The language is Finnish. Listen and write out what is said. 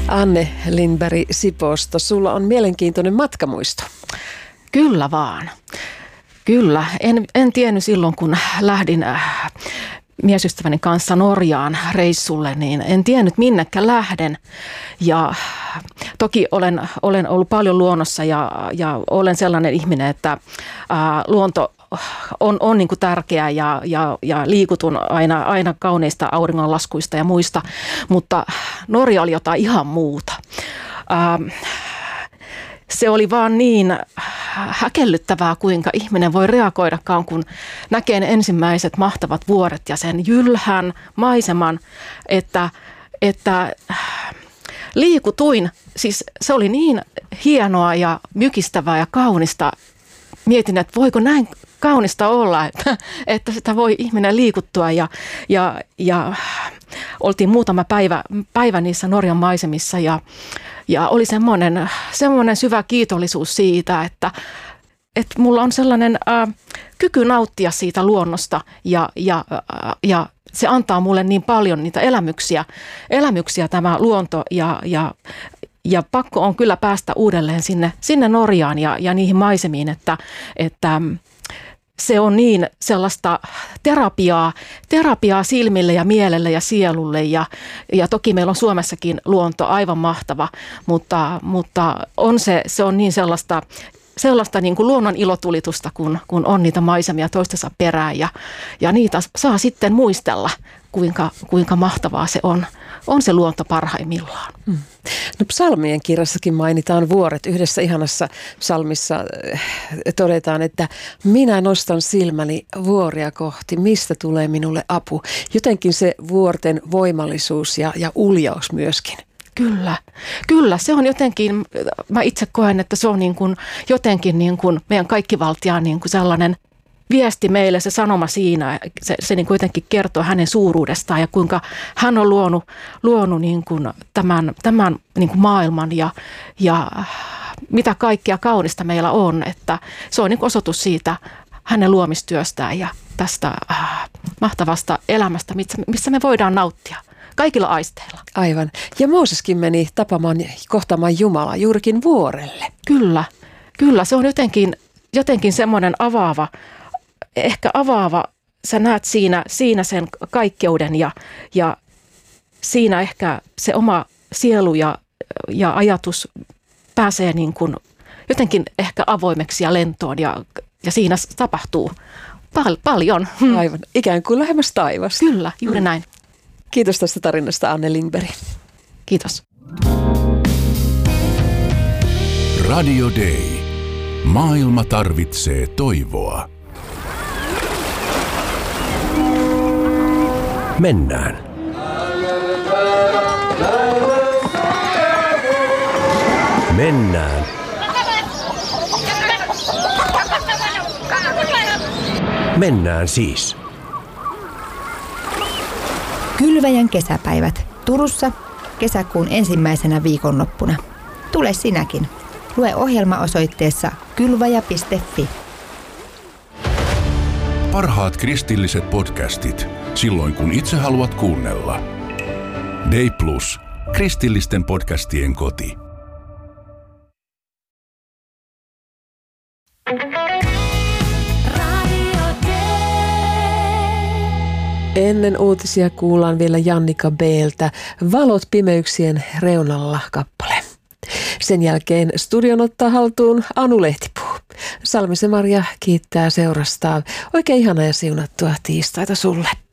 Anne Lindberg Sipoosta, sulla on mielenkiintoinen matkamuisto. Kyllä vaan. Kyllä. En tiennyt silloin, kun lähdin miesystäväni kanssa Norjaan reissulle, niin en tiennyt minnekään lähden. Ja toki olen ollut paljon luonnossa ja olen sellainen ihminen, että luonto on niin kuin tärkeä ja liikutun aina kauneista auringonlaskuista ja muista, mutta Norja oli jotain ihan muuta. Se oli vaan niin häkellyttävää, kuinka ihminen voi reagoidakaan, kun näkee ne ensimmäiset mahtavat vuoret ja sen jylhän maiseman, että liikutuin. Siis se oli niin hienoa ja mykistävää ja kaunista. Mietin, että voiko näin kaunista olla, että sitä voi ihminen liikuttua ja oltiin muutama päivä niissä Norjan maisemissa ja oli semmoinen syvä kiitollisuus siitä, että mulla on sellainen kyky nauttia siitä luonnosta ja se antaa mulle niin paljon niitä elämyksiä tämä luonto ja pakko on kyllä päästä uudelleen sinne Norjaan ja niihin maisemiin, että se on niin sellaista terapiaa silmille ja mielelle ja sielulle ja toki meillä on Suomessakin luonto aivan mahtava, mutta se on niin sellaista niin kuin luonnon ilotulitusta, kun on niitä maisemia toistensa perään ja niitä saa sitten muistella, kuinka mahtavaa se on se luonto parhaimmillaan. No psalmien kirjassakin mainitaan vuoret. Yhdessä ihanassa psalmissa todetaan, että minä nostan silmäni vuoria kohti, mistä tulee minulle apu. Jotenkin se vuorten voimallisuus ja uljaus myöskin. Kyllä, se on jotenkin, mä itse koen, että se on niin kuin, jotenkin niin kuin meidän kaikkivaltiaan niin kuin sellainen viesti meille, se sanoma siinä, se niin kuin jotenkin kertoo hänen suuruudestaan ja kuinka hän on luonut niin kuin tämän niin kuin maailman ja mitä kaikkea kaunista meillä on, että se on niin kuin osoitus siitä hänen luomistyöstään ja tästä mahtavasta elämästä, missä me voidaan nauttia. Kaikilla aisteilla. Aivan. Ja Mooseskin meni kohtaamaan Jumalaa juurikin vuorelle. Kyllä. Se on jotenkin semmoinen avaava. Sä näet siinä sen kaikkeuden ja siinä ehkä se oma sielu ja ajatus pääsee niin kuin jotenkin ehkä avoimeksi ja lentoon ja siinä tapahtuu paljon. Aivan. Ikään kuin lähemmäs taivasta. Kyllä, juuri näin. Kiitos tästä tarinasta, Anne Lindberg. Kiitos. Radio Day. Maailma tarvitsee toivoa. Mennään. Mennään. Mennään siis. Kylväjän kesäpäivät Turussa kesäkuun ensimmäisenä viikonloppuna. Tule sinäkin. Lue ohjelma osoitteessa kylväjä.fi. Parhaat kristilliset podcastit silloin kun itse haluat kuunnella. Day Plus. Kristillisten podcastien koti. Ennen uutisia kuullaan vielä Jannika B:ltä Valot pimeyksien reunalla -kappale. Sen jälkeen studion ottaa haltuun Anu Lehtipuu. Salmisen Maria kiittää seurastaan. Oikein ihana ja siunattua tiistaita sulle.